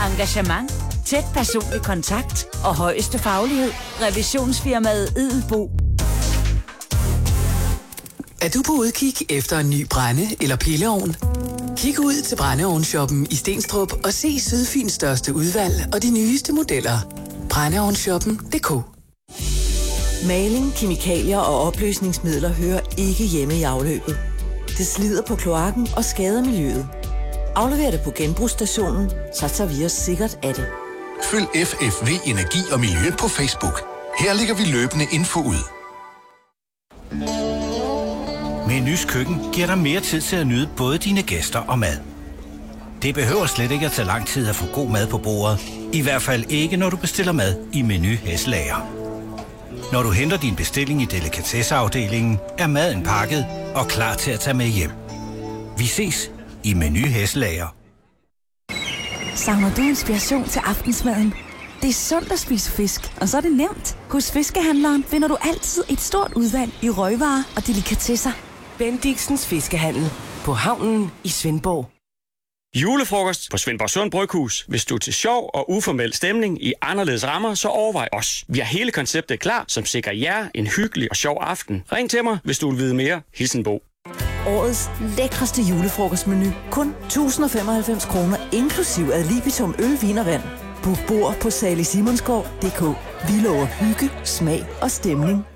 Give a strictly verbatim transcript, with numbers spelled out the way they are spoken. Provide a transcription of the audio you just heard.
Engagement, tæt personlig kontakt og højeste faglighed. Revisionsfirmaet Edelbo. Er du på udkig efter en ny brænde- eller pilleovn? Kig ud til brændeovnshoppen i Stenstrup og se Sydfyns største udvalg og de nyeste modeller. brændeovnshoppen punktum d k. Maling, kemikalier og opløsningsmidler hører ikke hjemme i afløbet. Det slider på kloakken og skader miljøet. Aflever det på genbrugsstationen, så tager vi os sikkert af det. Følg F F V Energi og Miljø på Facebook. Her lægger vi løbende info ud. Menus Køkken giver dig mere tid til at nyde både dine gæster og mad. Det behøver slet ikke at tage lang tid at få god mad på bordet. I hvert fald ikke, når du bestiller mad i Meny Hæslager. Når du henter din bestilling i delikatesseafdelingen, er maden pakket og klar til at tage med hjem. Vi ses i Meny Hæslager. Savner du inspiration til aftensmaden? Det er sundt at spise fisk, og så er det nemt. Hos Fiskehandleren finder du altid et stort udvalg i røgvarer og delikatesser. Bendixens Fiskehandel på havnen i Svendborg. Julefrokost på Svendborg Sund Bryghus. Hvis du er til sjov og uformel stemning i anderledes rammer, så overvej os. Vi har hele konceptet klar, som sikrer jer en hyggelig og sjov aften. Ring til mig, hvis du vil vide mere. Hilsen Bo. Årets lækreste julefrokostmenu. Kun tusind og femoghalvfems kroner, inklusiv ad libitum øl, vin og vand. Book bord på Salig Simonsgaard punktum d k. Vi lover hygge, smag og stemning